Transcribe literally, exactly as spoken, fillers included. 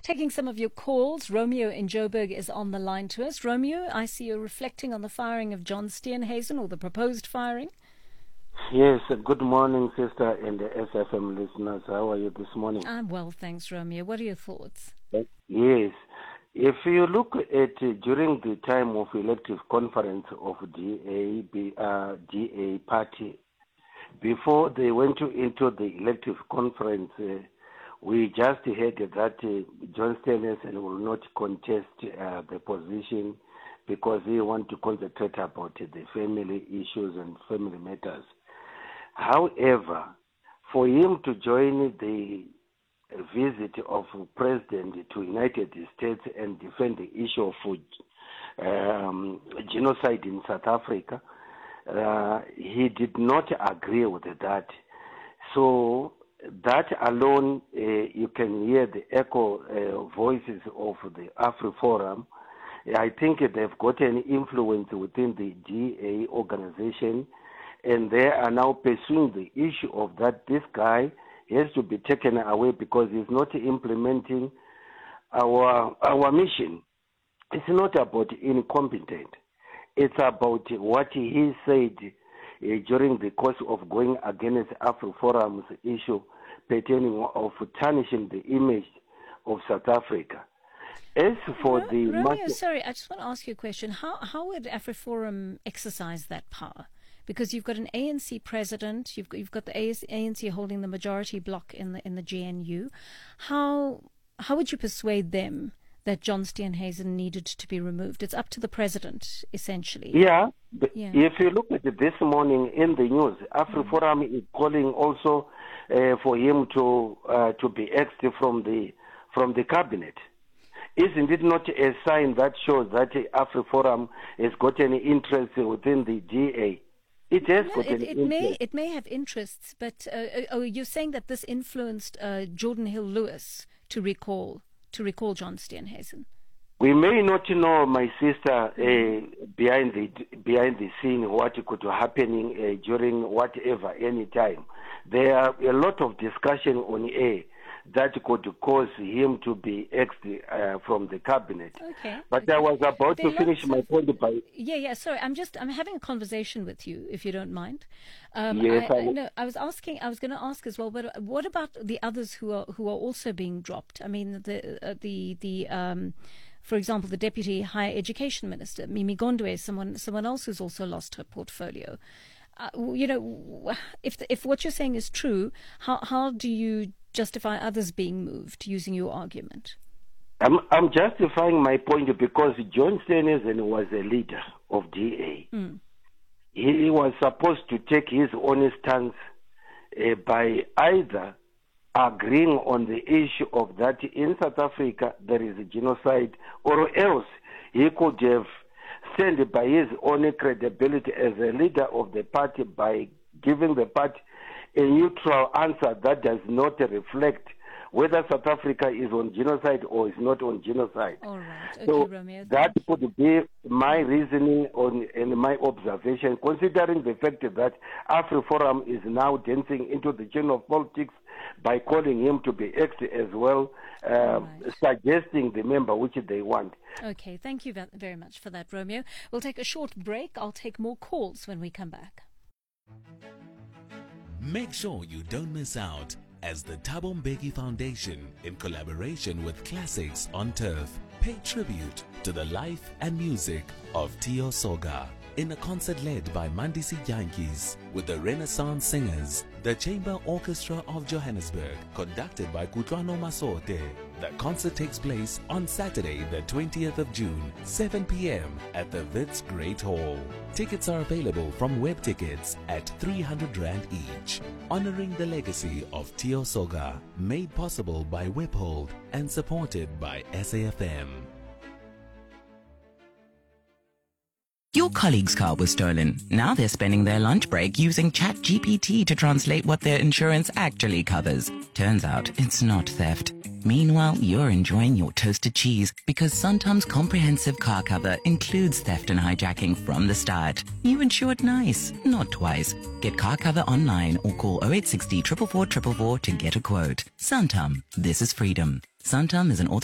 taking some of your calls. Romeo in Joburg is on the line to us. Romeo, I see you're reflecting on the firing of John Steenhuisen, or the proposed firing. Yes, good morning, sister, and the S F M listeners. How are you this morning? I'm well, thanks, Romeo. What are your thoughts? Yes. If you look at uh, during the time of elective conference of D A, B, uh, D A party, before they went to, into the elective conference, uh, we just heard that uh, John Steenhuisen will not contest uh, the position because he wants to concentrate about uh, the family issues and family matters. However, for him to join the visit of President to United States and defend the issue of um, genocide in South Africa, uh, he did not agree with that. So that alone, uh, you can hear the echo uh, voices of the AfriForum. I think they've got an influence within the D A organization, and they are now pursuing the issue of that this guy has to be taken away because he's not implementing our our mission. It's not about incompetent. It's about what he said uh, during the course of going against AfriForum's issue pertaining of tarnishing the image of South Africa. As for Ro- the... Romeo, matter- sorry, I just want to ask you a question. How, how would AfriForum exercise that power? Because you've got an A N C president, you've got, you've got the A N C holding the majority bloc in the in the G N U. How how would you persuade them that John Steenhuisen needed to be removed? It's up to the president, essentially. Yeah, but Yeah. if you look at it this morning in the news, AfriForum mm. is calling also uh, for him to uh, to be exed from the from the cabinet. Isn't it not a sign that shows that AfriForum has got any interest within the D A? It has No, got it, an it interest. may it may have interests, but uh, oh, you're saying that this influenced uh, Jordan Hill Lewis to recall to recall John Steenhuisen. We may not know, my sister, uh, behind the behind the scene what could be happening uh, during whatever any time. There are a lot of discussion on air that could cause him to be exed uh, from the cabinet. Okay. But okay. I was about There to are finish lots my of- point by... Yeah, yeah. Sorry, I'm just I'm having a conversation with you, if you don't mind. Um, Yes, I, I- I, no, I was asking. I was going to ask as well. But what about the others who are who are also being dropped? I mean, the uh, the the um, for example, the deputy higher education minister, Mimi Gondwe, someone someone else who's also lost her portfolio. Uh, you know, if the, if what you're saying is true, how how do you justify others being moved using your argument? I'm, I'm justifying my point because John Steenhuisen was a leader of D A. Mm. He was supposed to take his own stance uh, by either agreeing on the issue of that in South Africa there is a genocide, or else he could have stand by his own credibility as a leader of the party by giving the party a neutral answer that does not reflect whether South Africa is on genocide or is not on genocide. All right. Okay, So Romeo. that could be my reasoning on and my observation, considering the fact that AfriForum is now dancing into the chain of politics by calling him to be ex as well, uh, Right. suggesting the member which they want. Okay, thank you ve- very much for that, Romeo. We'll take a short break. I'll take more calls when we come back. Make sure you don't miss out as the Thabo Mbeki Foundation, in collaboration with Classics on Turf, pay tribute to the life and music of Tio Soga in a concert led by Mandisi Yankees with the Renaissance Singers, the Chamber Orchestra of Johannesburg, conducted by Kutlwano Masote. The concert takes place on Saturday, the twentieth of June, seven p.m. at the Wits Great Hall. Tickets are available from Web Tickets at three hundred rand each. Honoring the legacy of Tio Soga, made possible by Webhold and supported by S A F M. Your colleague's car was stolen. Now they're spending their lunch break using ChatGPT to translate what their insurance actually covers. Turns out it's not theft. Meanwhile, you're enjoying your toasted cheese because Santam's comprehensive car cover includes theft and hijacking from the start. You insured nice, not twice. Get car cover online or call oh eight six oh, four four four four four to get a quote. Santam, this is freedom. Santam is an